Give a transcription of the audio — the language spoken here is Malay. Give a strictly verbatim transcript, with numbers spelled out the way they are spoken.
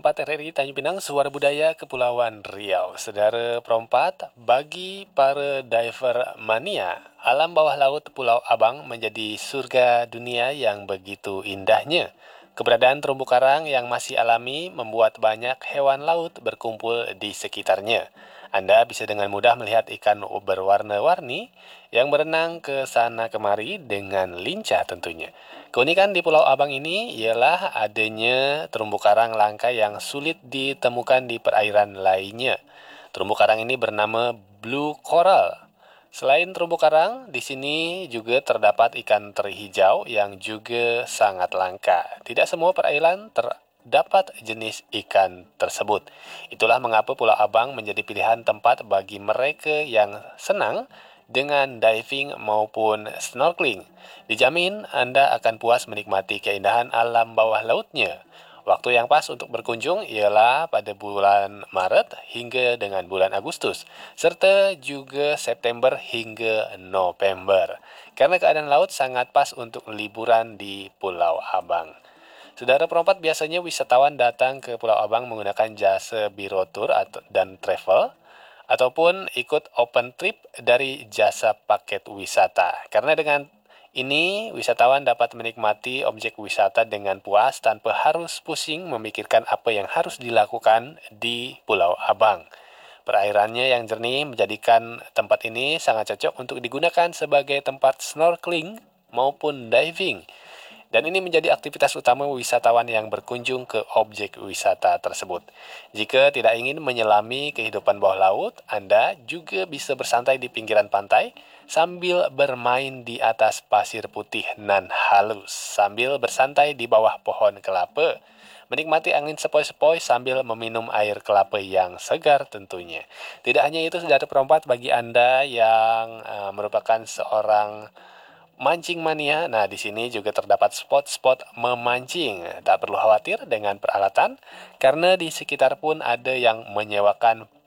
perempat R R I Tanjung Pinang, Suara Budaya Kepulauan Riau. Saudara perempat, bagi para diver mania, alam bawah laut Pulau Abang menjadi surga dunia yang begitu indahnya. Keberadaan terumbu karang yang masih alami membuat banyak hewan laut berkumpul di sekitarnya. Anda bisa dengan mudah melihat ikan berwarna-warni yang berenang ke sana kemari dengan lincah tentunya. Keunikan di Pulau Abang ini ialah adanya terumbu karang langka yang sulit ditemukan di perairan lainnya. Terumbu karang ini bernama Blue Coral. Selain terumbu karang, di sini juga terdapat ikan teri hijau yang juga sangat langka. Tidak semua perairan terdapat jenis ikan tersebut. Itulah mengapa Pulau Abang menjadi pilihan tempat bagi mereka yang senang dengan diving maupun snorkeling. Dijamin Anda akan puas menikmati keindahan alam bawah lautnya. Waktu yang pas untuk berkunjung ialah pada bulan Maret hingga dengan bulan Agustus, serta juga September hingga November. Karena keadaan laut sangat pas untuk liburan di Pulau Abang. Saudara perempat, biasanya wisatawan datang ke Pulau Abang menggunakan jasa biro tour dan travel, ataupun ikut open trip dari jasa paket wisata. Karena dengan ini, wisatawan dapat menikmati objek wisata dengan puas tanpa harus pusing memikirkan apa yang harus dilakukan di Pulau Abang. Perairannya yang jernih menjadikan tempat ini sangat cocok untuk digunakan sebagai tempat snorkeling maupun diving. Dan ini menjadi aktivitas utama wisatawan yang berkunjung ke objek wisata tersebut. Jika tidak ingin menyelami kehidupan bawah laut, Anda juga bisa bersantai di pinggiran pantai sambil bermain di atas pasir putih nan halus, sambil bersantai di bawah pohon kelapa, menikmati angin sepoi-sepoi sambil meminum air kelapa yang segar tentunya. Tidak hanya itu, saudara perempat, bagi Anda yang uh, merupakan seorang mancing mania, nah di sini juga terdapat spot-spot memancing. Tak perlu khawatir dengan peralatan, karena di sekitar pun ada yang menyewakan